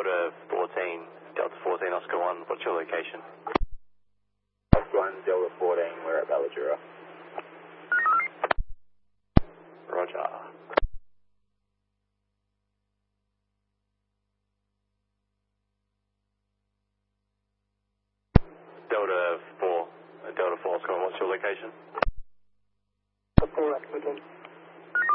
Delta 14, Delta 14 Oscar 1, what's your location? Oscar 1, Delta 14, we're at Balladura. Roger. Delta 4, Oscar 1, what's your location? Delta 4,